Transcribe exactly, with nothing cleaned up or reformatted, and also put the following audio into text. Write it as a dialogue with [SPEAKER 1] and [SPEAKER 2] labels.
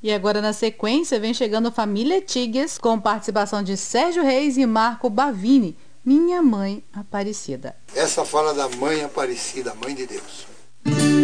[SPEAKER 1] E agora, na sequência, vem chegando Família Tigres, com participação de Sérgio Reis e Marco Bavini, Minha Mãe Aparecida.
[SPEAKER 2] Essa fala da Mãe Aparecida, Mãe de Deus.